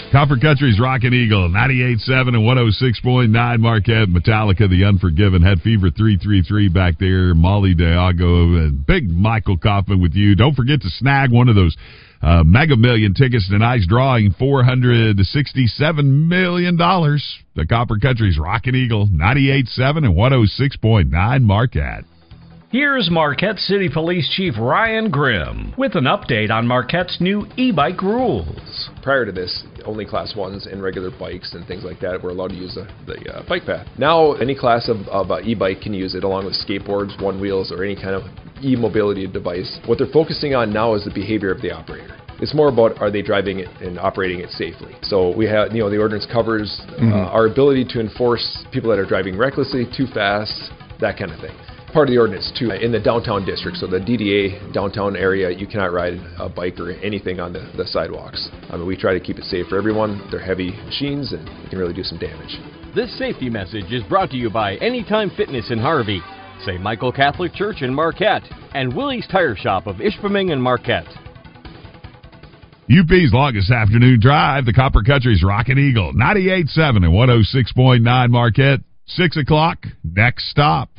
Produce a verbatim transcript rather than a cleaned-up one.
Copper Country's Rockin' Eagle, ninety-eight point seven and one oh six point nine Marquette. Metallica, The Unforgiven, had Fever three three three back there. Molly Diago and Big Michael Kaufman with you. Don't forget to snag one of those uh, Mega Million tickets to tonight's drawing, four hundred sixty-seven million dollars. The Copper Country's Rockin' Eagle, ninety-eight point seven and one oh six point nine Marquette. Here's Marquette City Police Chief Ryan Grimm with an update on Marquette's new e-bike rules. Prior to this, only class ones and regular bikes and things like that were allowed to use the, the uh, bike path. Now, any class of, of uh, e-bike can use it along with skateboards, one wheels, or any kind of e-mobility device. What they're focusing on now is the behavior of the operator. It's more about, are they driving it and operating it safely? So we have, you know, the ordinance covers mm-hmm. uh, our ability to enforce people that are driving recklessly, too fast, that kind of thing. Part of the ordinance too, in the downtown district, so the D D A downtown area, you cannot ride a bike or anything on the, the sidewalks. I mean, we try to keep it safe for everyone. They're heavy machines and you can really do some damage. This safety message is brought to you by Anytime Fitness in Harvey, Saint Michael Catholic Church in Marquette, and Willie's Tire Shop of Ishpeming and Marquette. U P's longest afternoon drive, the Copper Country's Rockin' Eagle, ninety-eight point seven and one oh six point nine Marquette. Six o'clock, next stop.